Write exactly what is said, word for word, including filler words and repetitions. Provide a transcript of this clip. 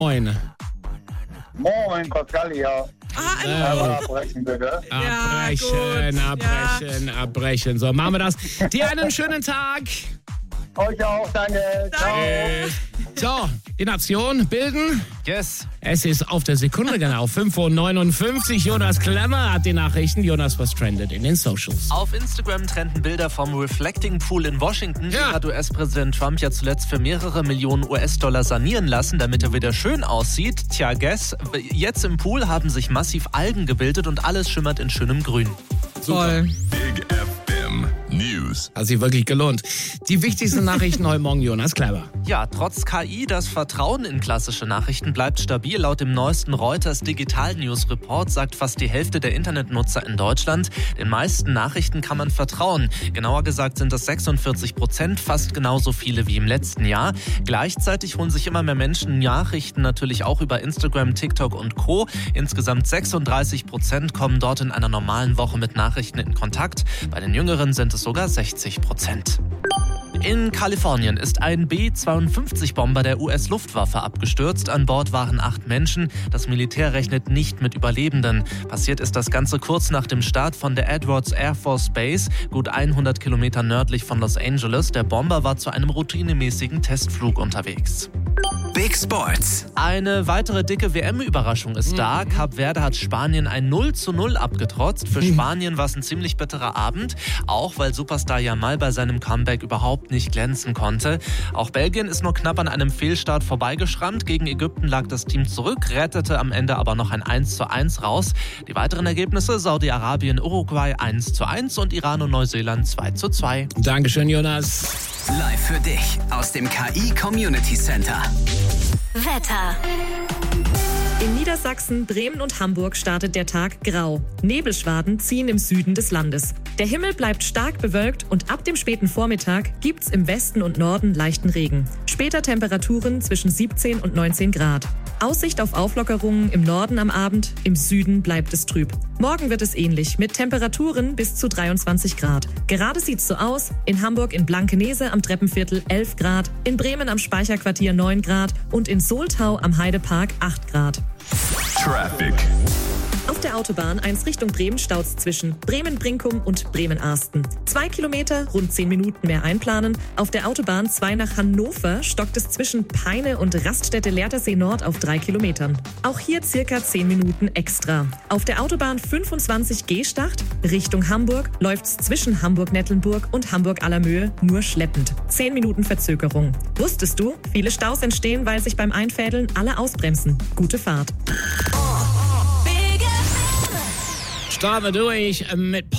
Moin. Moin, Pascal hier. Ah, hallo. Aber abbrechen bitte. Ja, Abbrechen, gut, abbrechen, abbrechen. So, machen wir das. Dir einen schönen Tag. Euch auch, danke. Ciao. So, die Nation bilden. Yes. Es ist auf der Sekunde genau fünf Uhr neunundfünfzig. Jonas Klemmer hat die Nachrichten. Jonas, was trendet in den Socials? Auf Instagram trenden Bilder vom Reflecting Pool in Washington. Ja. Den hat U S-Präsident Trump ja zuletzt für mehrere Millionen U S-Dollar sanieren lassen, damit er wieder schön aussieht. Tja, guess, jetzt im Pool haben sich massiv Algen gebildet und alles schimmert in schönem Grün. Toll. Big F M News. Hat sich wirklich gelohnt. Die wichtigsten Nachrichten heute Morgen, Jonas Klemmer. Ja, trotz K I, das Vertrauen in klassische Nachrichten bleibt stabil. Laut dem neuesten Reuters Digital News Report sagt fast die Hälfte der Internetnutzer in Deutschland, den meisten Nachrichten kann man vertrauen. Genauer gesagt sind das sechsundvierzig Prozent, fast genauso viele wie im letzten Jahr. Gleichzeitig holen sich immer mehr Menschen Nachrichten natürlich auch über Instagram, TikTok und Co. Insgesamt sechsunddreißig Prozent kommen dort in einer normalen Woche mit Nachrichten in Kontakt. Bei den Jüngeren sind es sogar sechzig Prozent. In Kalifornien ist ein B zweiundfünfzig Bomber der U S-Luftwaffe abgestürzt. An Bord waren acht Menschen. Das Militär rechnet nicht mit Überlebenden. Passiert ist das Ganze kurz nach dem Start von der Edwards Air Force Base, gut hundert Kilometer nördlich von Los Angeles. Der Bomber war zu einem routinemäßigen Testflug unterwegs. Big Sports. Eine weitere dicke W M-Überraschung ist da. Kap Verde hat Spanien ein null zu null abgetrotzt. Für Spanien war es ein ziemlich bitterer Abend, auch weil Superstar Yamal bei seinem Comeback überhaupt nicht glänzen konnte. Auch Belgien ist nur knapp an einem Fehlstart vorbeigeschrammt. Gegen Ägypten lag das Team zurück, rettete am Ende aber noch ein eins zu eins raus. Die weiteren Ergebnisse: Saudi-Arabien, Uruguay eins zu eins und Iran und Neuseeland zwei zu zwei. Dankeschön, Jonas. Live für dich aus dem K I Community Center. Wetter. In Niedersachsen, Bremen und Hamburg startet der Tag grau. Nebelschwaden ziehen im Süden des Landes. Der Himmel bleibt stark bewölkt und ab dem späten Vormittag gibt's im Westen und Norden leichten Regen. Später Temperaturen zwischen siebzehn und neunzehn Grad. Aussicht auf Auflockerungen im Norden am Abend, im Süden bleibt es trüb. Morgen wird es ähnlich, mit Temperaturen bis zu dreiundzwanzig Grad. Gerade sieht's so aus: in Hamburg in Blankenese am Treppenviertel elf Grad, in Bremen am Speicherquartier neun Grad und in Soltau am Heidepark acht Grad. Traffic. Auf der Autobahn eins Richtung Bremen staut's zwischen Bremen-Brinkum und Bremen-Arsten. Zwei Kilometer, rund zehn Minuten mehr einplanen. Auf der Autobahn zwei nach Hannover stockt es zwischen Peine und Raststätte-Lehrtersee Nord auf drei Kilometern. Auch hier circa zehn Minuten extra. Auf der Autobahn fünfundzwanzig Gstacht Richtung Hamburg läuft's zwischen Hamburg-Nettelnburg und Hamburg-Allermöhe nur schleppend. zehn Minuten Verzögerung. Wusstest du, viele Staus entstehen, weil sich beim Einfädeln alle ausbremsen. Gute Fahrt. Starten wir durch mit